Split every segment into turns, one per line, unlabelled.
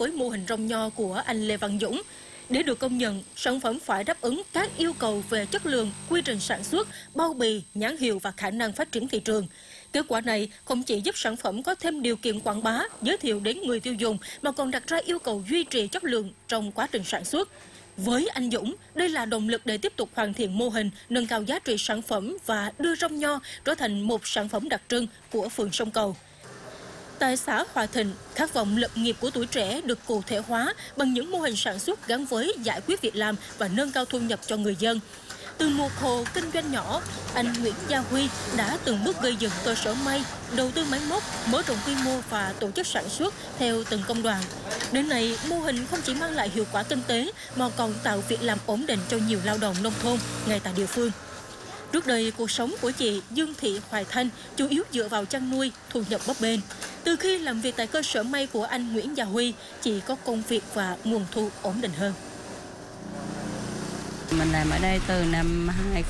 với mô hình rong nho của anh Lê Văn Dũng. Để được công nhận, sản phẩm phải đáp ứng các yêu cầu về chất lượng, quy trình sản xuất, bao bì, nhãn hiệu và khả năng phát triển thị trường. Kết quả này không chỉ giúp sản phẩm có thêm điều kiện quảng bá, giới thiệu đến người tiêu dùng mà còn đặt ra yêu cầu duy trì chất lượng trong quá trình sản xuất. Với anh Dũng, đây là động lực để tiếp tục hoàn thiện mô hình, nâng cao giá trị sản phẩm và đưa rong nho trở thành một sản phẩm đặc trưng của phường Sông Cầu. Tại xã Hòa Thịnh, khát vọng lập nghiệp của tuổi trẻ được cụ thể hóa bằng những mô hình sản xuất gắn với giải quyết việc làm và nâng cao thu nhập cho người dân. Từ một hộ kinh doanh nhỏ, anh Nguyễn Gia Huy đã từng bước gây dựng cơ sở may, đầu tư máy móc, mở rộng quy mô và tổ chức sản xuất theo từng công đoạn. Đến nay, mô hình không chỉ mang lại hiệu quả kinh tế mà còn tạo việc làm ổn định cho nhiều lao động nông thôn ngay tại địa phương. Trước đây, cuộc sống của chị Dương Thị Hoài Thanh chủ yếu dựa vào chăn nuôi, thu nhập bấp bênh. Từ khi làm việc tại cơ sở may của anh Nguyễn Gia Huy, chị có công việc và nguồn thu ổn định hơn.
Mình làm ở đây từ năm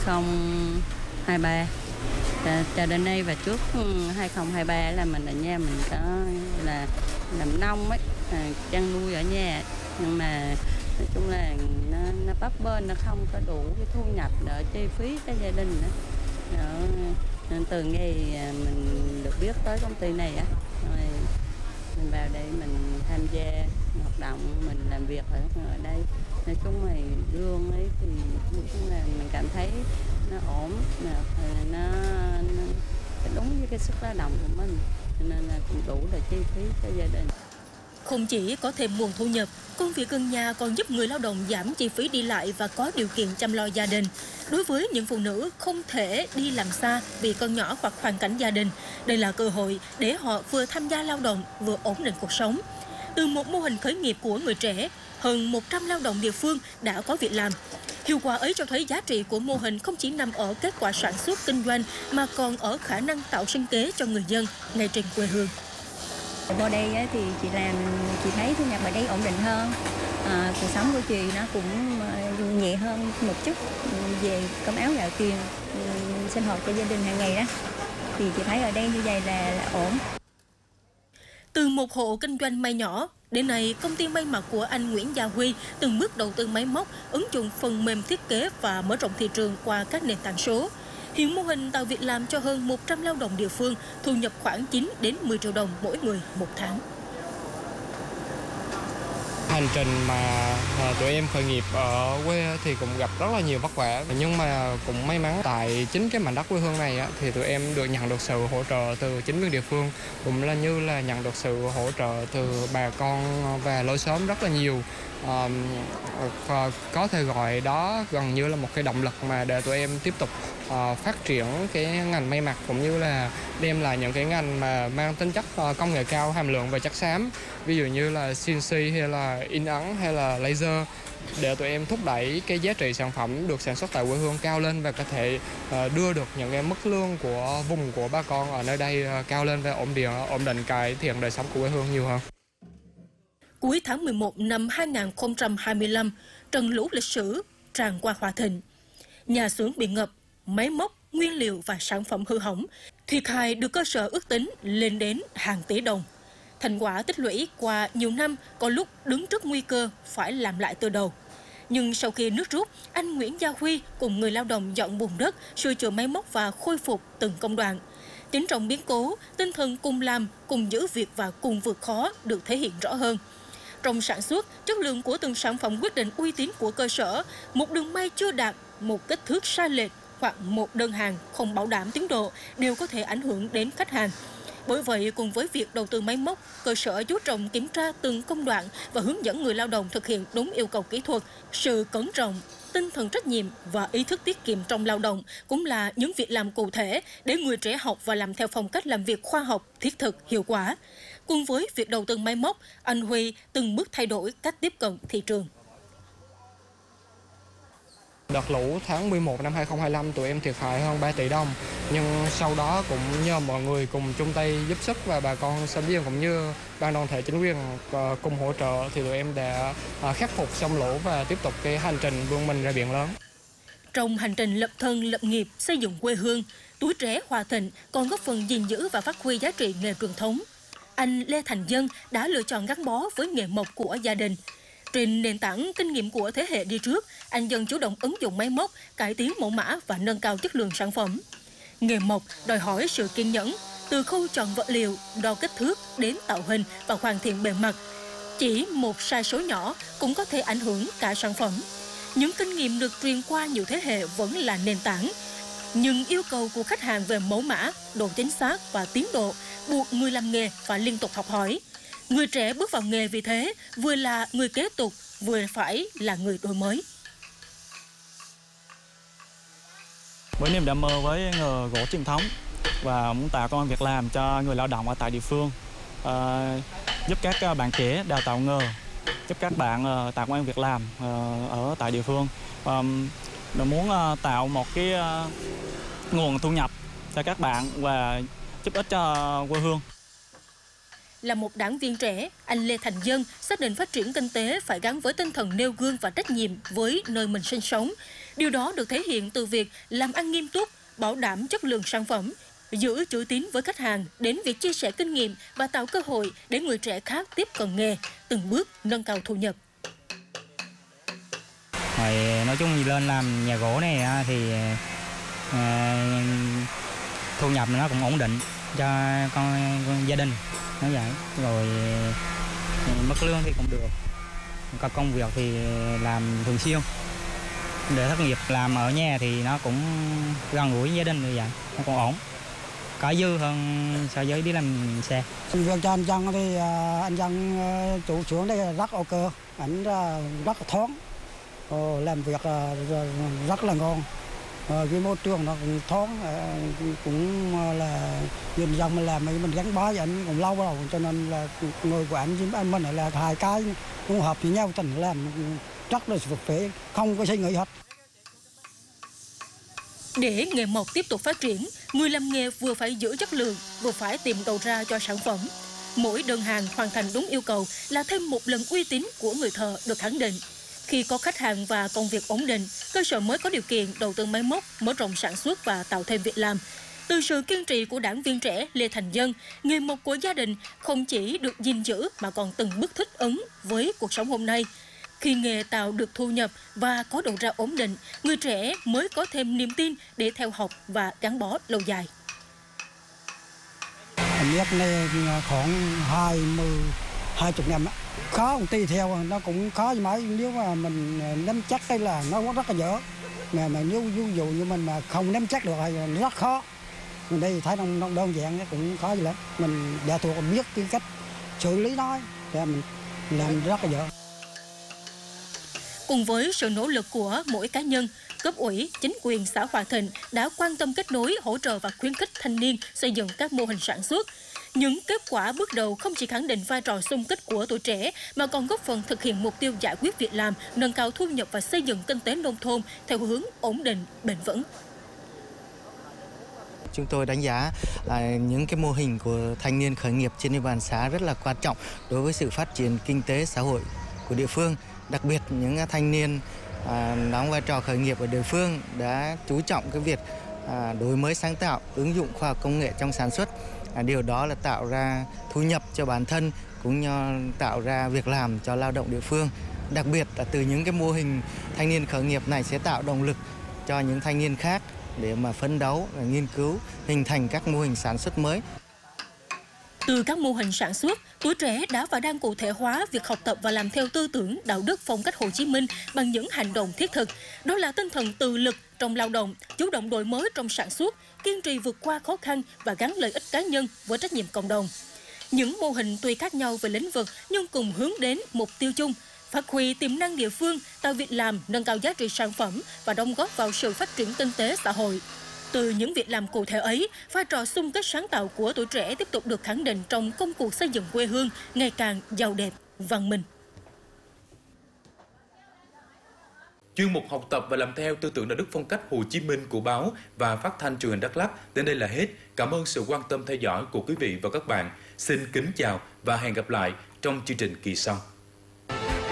2023 cho đến nay, và trước 2023 là mình ở nhà mình có là làm nông ấy, chăn nuôi ở nhà, nhưng mà nói chung là nó bấp bênh, nó không có đủ cái thu nhập để chi phí cho gia đình nữa. Nên từ ngày mình được biết tới công ty này á, rồi mình vào đây mình tham gia hoạt động, mình làm việc ở đây. Nói chung là lương ấy thì nói chung là mình cảm thấy nó ổn, nó đúng với cái sức lao động của mình, cho nên là cũng đủ để chi phí cho gia đình.
Không chỉ có thêm nguồn thu nhập, công việc gần nhà còn giúp người lao động giảm chi phí đi lại và có điều kiện chăm lo gia đình. Đối với những phụ nữ không thể đi làm xa vì con nhỏ hoặc hoàn cảnh gia đình, đây là cơ hội để họ vừa tham gia lao động vừa ổn định cuộc sống. Từ một mô hình khởi nghiệp của người trẻ, hơn 100 lao động địa phương đã có việc làm. Hiệu quả ấy cho thấy giá trị của mô hình không chỉ nằm ở kết quả sản xuất kinh doanh mà còn ở khả năng tạo sinh kế cho người dân ngay trên quê hương.
Vô đây thì chị thấy thu nhập ở đây ổn định hơn, cuộc sống của chị nó cũng nhẹ hơn một chút về cơm áo gạo tiền, sinh hoạt cho gia đình hàng ngày đó, thì chị thấy ở đây như vậy là ổn.
Từ một hộ kinh doanh may nhỏ, đến nay công ty may mặc của anh Nguyễn Gia Huy từng bước đầu tư máy móc, ứng dụng phần mềm thiết kế và mở rộng thị trường qua các nền tảng số. Hiện mô hình tạo việc làm cho hơn 100 lao động địa phương, thu nhập khoảng 9 đến 10 triệu đồng mỗi người một tháng.
Hành trình mà tụi em khởi nghiệp ở quê thì cũng gặp rất là nhiều vất vả, nhưng mà cũng may mắn tại chính cái mảnh đất quê hương này thì tụi em được nhận được sự hỗ trợ từ chính quyền địa phương, cũng là như là nhận được sự hỗ trợ từ bà con và lối xóm rất là nhiều. Có thể gọi đó gần như là một cái động lực mà để tụi em tiếp tục phát triển cái ngành may mặc, cũng như là đem lại những cái ngành mà mang tính chất công nghệ cao, hàm lượng và chất xám, ví dụ như là CNC hay là in ấn hay là laser, để tụi em thúc đẩy cái giá trị sản phẩm được sản xuất tại quê hương cao lên và có thể đưa được những cái mức lương của vùng của bà con ở nơi đây cao lên và ổn định cải thiện đời sống của quê hương nhiều hơn.
Cuối tháng 11 năm 2025, trận lũ lịch sử tràn qua Hòa Thịnh. Nhà xưởng bị ngập, máy móc, nguyên liệu và sản phẩm hư hỏng. Thiệt hại được cơ sở ước tính lên đến hàng tỷ đồng. Thành quả tích lũy qua nhiều năm có lúc đứng trước nguy cơ phải làm lại từ đầu. Nhưng sau khi nước rút, anh Nguyễn Gia Huy cùng người lao động dọn bùn đất, sửa chữa máy móc và khôi phục từng công đoạn. Chính trong biến cố, tinh thần cùng làm, cùng giữ việc và cùng vượt khó được thể hiện rõ hơn. Trong sản xuất, chất lượng của từng sản phẩm quyết định uy tín của cơ sở. Một đường may chưa đạt, một kích thước sai lệch hoặc một đơn hàng không bảo đảm tiến độ đều có thể ảnh hưởng đến khách hàng. Bởi vậy, cùng với việc đầu tư máy móc, cơ sở chú trọng kiểm tra từng công đoạn và hướng dẫn người lao động thực hiện đúng yêu cầu kỹ thuật. Sự cẩn trọng, tinh thần trách nhiệm và ý thức tiết kiệm trong lao động cũng là những việc làm cụ thể để người trẻ học và làm theo phong cách làm việc khoa học, thiết thực, hiệu quả. Cùng với việc đầu tư máy móc, anh Huy từng bước thay đổi cách tiếp cận thị trường.
Đợt lũ tháng 11 năm 2025 tụi em thiệt hại hơn 3 tỷ đồng. Nhưng sau đó cũng nhờ mọi người cùng chung tay giúp sức và bà con xóm giềng cũng như ban đoàn thể chính quyền cùng hỗ trợ thì tụi em đã khắc phục xong lũ và tiếp tục cái hành trình vươn mình ra biển lớn.
Trong hành trình lập thân lập nghiệp xây dựng quê hương, tuổi trẻ Hòa Thịnh còn góp phần gìn giữ và phát huy giá trị nghề truyền thống. anh Lê Thành Dân đã lựa chọn gắn bó với nghề mộc của gia đình. Trên nền tảng kinh nghiệm của thế hệ đi trước, anh Dân chủ động ứng dụng máy móc, cải tiến mẫu mã và nâng cao chất lượng sản phẩm. Nghề mộc đòi hỏi sự kiên nhẫn, từ khâu chọn vật liệu, đo kích thước đến tạo hình và hoàn thiện bề mặt. Chỉ một sai số nhỏ cũng có thể ảnh hưởng cả sản phẩm. Những kinh nghiệm được truyền qua nhiều thế hệ vẫn là nền tảng. Nhưng yêu cầu của khách hàng về mẫu mã, độ chính xác và tiến độ buộc người làm nghề phải liên tục học hỏi. Người trẻ bước vào nghề vì thế vừa là người kế tục, vừa phải là người đổi mới.
Với niềm đam mê với nghề gỗ truyền thống và muốn tạo công ăn việc làm cho người lao động ở tại địa phương, giúp các bạn trẻ đào tạo nghề, giúp các bạn tạo công ăn việc làm ở tại địa phương, muốn tạo một cái nguồn thu nhập cho các bạn và giúp ích cho quê hương.
Là một đảng viên trẻ, anh Lê Thành Dân xác định phát triển kinh tế phải gắn với tinh thần nêu gương và trách nhiệm với nơi mình sinh sống. Điều đó được thể hiện từ việc làm ăn nghiêm túc, bảo đảm chất lượng sản phẩm, giữ chữ tín với khách hàng, đến việc chia sẻ kinh nghiệm và tạo cơ hội để người trẻ khác tiếp cận nghề, từng bước nâng cao thu nhập.
Nói chung lên làm nhà gỗ này thì thu nhập nó cũng ổn định cho con gia đình, nó vậy. Rồi mức lương thì cũng được. Có công việc thì làm thường xuyên. Để thất nghiệp làm ở nhà thì nó cũng gần gũi với gia đình như vậy, nó cũng ổn. Có dư hơn so với đi làm xe.
Việc cho anh Dân thì anh Dân chủ xưởng đây rất ok, ảnh rất là thoáng, làm việc rất là ngon. Cái môi trường nó cũng thoáng, cũng là nhìn Dân mình làm mình gắn bó với anh cũng lâu rồi, cho nên là người của anh với anh mình là hai cái cũng hợp với nhau, thành làm rất là phải không có suy nghĩ hết.
Để nghề mộc tiếp tục phát triển, người làm nghề vừa phải giữ chất lượng, vừa phải tìm đầu ra cho sản phẩm. Mỗi đơn hàng hoàn thành đúng yêu cầu là thêm một lần uy tín của người thợ được khẳng định. Khi có khách hàng và công việc ổn định, cơ sở mới có điều kiện đầu tư máy móc, mở rộng sản xuất và tạo thêm việc làm. Từ sự kiên trì của đảng viên trẻ Lê Thành Dân, nghề mộc của gia đình không chỉ được gìn giữ mà còn từng bước thích ứng với cuộc sống hôm nay. Khi nghề tạo được thu nhập và có đầu ra ổn định, người trẻ mới có thêm niềm tin để theo học và gắn bó lâu dài.
Anh biết này khoảng 20 năm, khó một tí theo nó cũng khó mấy, nếu mà mình nắm chắc đây là nó rất là dở. Mà nếu ví dụ như mình mà không nắm chắc được thì rất khó. Mình đây thấy nó đơn giản, nó cũng khó gì lắm. Mình đã thuộc biết cái cách xử lý nó thì mình làm rất là dở.
Cùng với sự nỗ lực của mỗi cá nhân, cấp ủy, chính quyền xã Hòa Thịnh đã quan tâm kết nối, hỗ trợ và khuyến khích thanh niên xây dựng các mô hình sản xuất. Những kết quả bước đầu không chỉ khẳng định vai trò xung kích của tuổi trẻ mà còn góp phần thực hiện mục tiêu giải quyết việc làm, nâng cao thu nhập và xây dựng kinh tế nông thôn theo hướng ổn định, bền vững.
Chúng tôi đánh giá những cái mô hình của thanh niên khởi nghiệp trên địa bàn xã rất là quan trọng đối với sự phát triển kinh tế xã hội của địa phương. Đặc biệt những thanh niên đóng vai trò khởi nghiệp ở địa phương đã chú trọng cái việc đổi mới sáng tạo, ứng dụng khoa học công nghệ trong sản xuất. Điều đó là tạo ra thu nhập cho bản thân cũng như tạo ra việc làm cho lao động địa phương. Đặc biệt là từ những cái mô hình thanh niên khởi nghiệp này sẽ tạo động lực cho những thanh niên khác để mà phấn đấu và nghiên cứu hình thành các mô hình sản xuất mới.
Từ các mô hình sản xuất, tuổi trẻ đã và đang cụ thể hóa việc học tập và làm theo tư tưởng, đạo đức, phong cách Hồ Chí Minh bằng những hành động thiết thực. Đó là tinh thần tự lực trong lao động, chủ động đổi mới trong sản xuất, kiên trì vượt qua khó khăn và gắn lợi ích cá nhân với trách nhiệm cộng đồng. Những mô hình tuy khác nhau về lĩnh vực nhưng cùng hướng đến mục tiêu chung, phát huy tiềm năng địa phương, tạo việc làm, nâng cao giá trị sản phẩm và đóng góp vào sự phát triển kinh tế xã hội. Từ những việc làm cụ thể ấy, vai trò xung kích sáng tạo của tuổi trẻ tiếp tục được khẳng định trong công cuộc xây dựng quê hương ngày càng giàu đẹp, văn minh.
Chuyên mục học tập và làm theo tư tưởng đạo đức phong cách Hồ Chí Minh của báo và phát thanh truyền hình Đắk Lắk đến đây là hết. Cảm ơn sự quan tâm theo dõi của quý vị và các bạn. Xin kính chào và hẹn gặp lại trong chương trình kỳ sau.